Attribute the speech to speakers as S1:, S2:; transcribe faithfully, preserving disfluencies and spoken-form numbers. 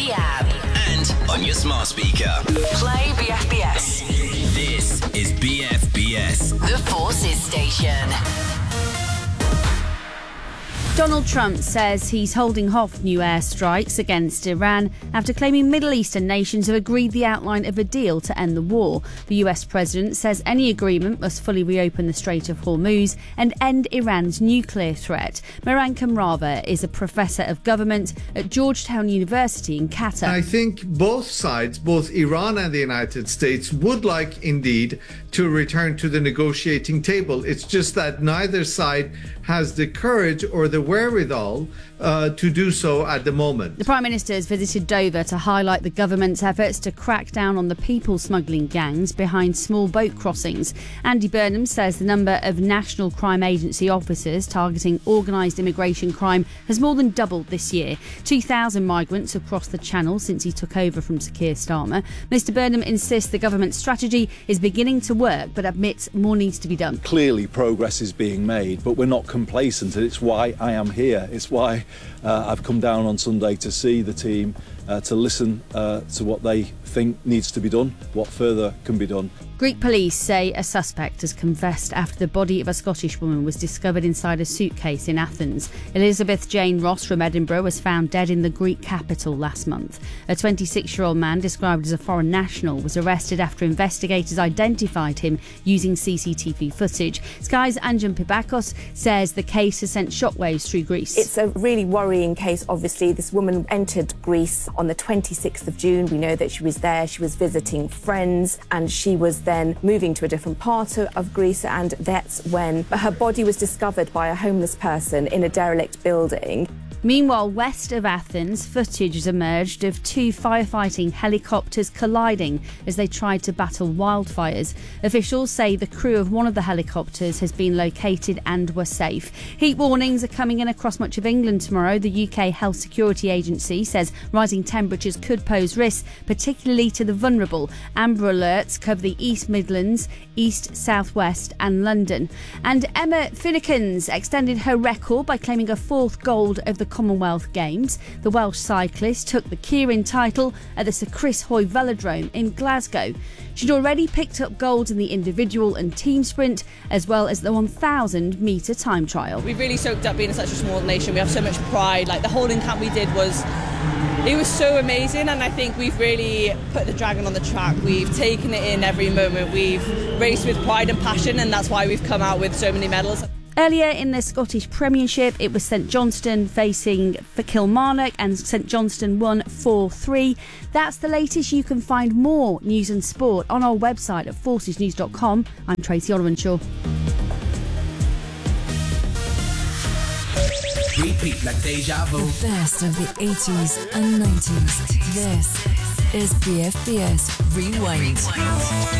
S1: the app,
S2: and on your smart speaker.
S1: play B F B S.
S2: This is B F B S,
S1: The Forces Station.
S3: Donald Trump says he's holding off new airstrikes against Iran after claiming Middle Eastern nations have agreed the outline of a deal to end the war. The U S president says any agreement must fully reopen the Strait of Hormuz and end Iran's nuclear threat. Miran Kamrava is a professor of government at Georgetown University in Qatar.
S4: I think both sides, both Iran and the United States, would like indeed to return to the negotiating table. It's just that neither side has the courage or the wherewithal uh, to do so at the moment.
S3: The Prime Minister has visited Dover to highlight the government's efforts to crack down on the people smuggling gangs behind small boat crossings. Andy Burnham says the number of National Crime Agency officers targeting organised immigration crime has more than doubled this year. two thousand migrants have crossed the Channel since he took over from Sir Keir Starmer. Mr Burnham insists the government's strategy is beginning to work, but admits more needs to be done.
S5: Clearly progress is being made, but we're not complacent, and it's why I am here. It's why uh, I've come down on Sunday to see the team, uh, to listen uh, to what they think needs to be done, what further can be done.
S3: Greek police say a suspect has confessed after the body of a Scottish woman was discovered inside a suitcase in Athens. Elizabeth Jane Ross from Edinburgh was found dead in the Greek capital last month. A twenty-six-year-old man described as a foreign national was arrested after investigators identified him using C C T V footage. Sky's Anjan Pibakos says the case has sent shockwaves through Greece.
S6: It's a really worrying case, obviously. This woman entered Greece on the twenty-sixth of June. We know that she was there, she was visiting friends, and she was then moving to a different part of Greece, and that's when her body was discovered by a homeless person in a derelict building.
S3: Meanwhile, west of Athens, footage has emerged of two firefighting helicopters colliding as they tried to battle wildfires. Officials say the crew of one of the helicopters has been located and were safe. Heat warnings are coming in across much of England tomorrow. The U K Health Security Agency says rising temperatures could pose risks, particularly to the vulnerable. Amber alerts cover the East Midlands, East, South West and London. And Emma Finnecans extended her record by claiming a fourth gold of the Commonwealth Games. The Welsh cyclist took the Keirin title at the Sir Chris Hoy Velodrome in Glasgow. She'd already picked up gold in the individual and team sprint, as well as the one thousand metre time trial.
S7: We really soaked up being in such a small nation. We have so much pride. Like the holding camp we did was, it was so amazing, and I think we've really put the dragon on the track. We've taken it in every moment. We've raced with pride and passion, and that's why we've come out with so many medals.
S3: Earlier in the Scottish Premiership, it was St Johnstone facing for Kilmarnock, and St Johnstone won four three. That's the latest. You can find more news and sport on our website at forces news dot com. I'm Tracy Oliver-Shaw.
S2: Repeat like deja vu.
S8: The best of the eighties and nineties. This is B F B S Rewind.